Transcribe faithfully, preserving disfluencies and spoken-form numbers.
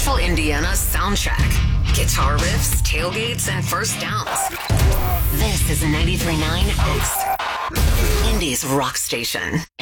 Central Indiana's soundtrack. Guitar riffs, tailgates, and first downs. This is ninety-three point nine X, Indy's rock station.